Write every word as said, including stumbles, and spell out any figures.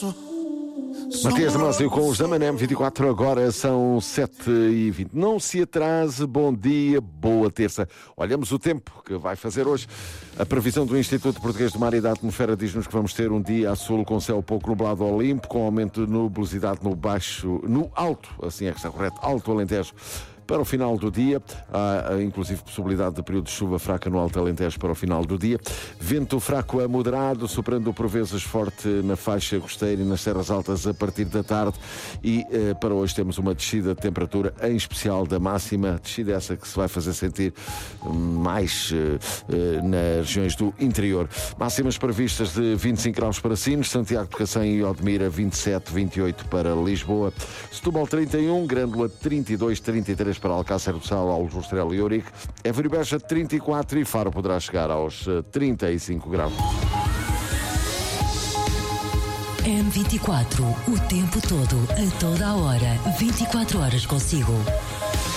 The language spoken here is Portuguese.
paso. Matias Damasio com os da Manem vinte e quatro, agora são sete e vinte. Não se atrase, bom dia, boa terça. Olhamos o tempo que vai fazer hoje. A previsão do Instituto Português do Mar e da Atmosfera diz-nos que vamos ter um dia a sul com céu pouco nublado ao limpo, com aumento de nubosidade no baixo, no alto, assim é que está correto, alto Alentejo. Para o final do dia, há inclusive possibilidade de período de chuva fraca no Alto Alentejo para o final do dia. Vento fraco a moderado, soprando por vezes forte na faixa costeira e nas serras altas a partir da tarde. E eh, para hoje temos uma descida de temperatura, em especial da máxima. Descida essa que se vai fazer sentir mais eh, eh, nas regiões do interior. Máximas previstas de vinte e cinco graus para Sines, Santiago de Cacém e Odmira vinte e sete, vinte e oito para Lisboa. Setúbal trinta e um, Grândola trinta e dois, trinta e três para Alcácer do Sal, Aljustrel e Ourique. Évora e Beja trinta e quatro e Faro poderá chegar aos trinta e cinco graus. M vinte e quatro, o tempo todo, a toda a hora, vinte e quatro horas consigo.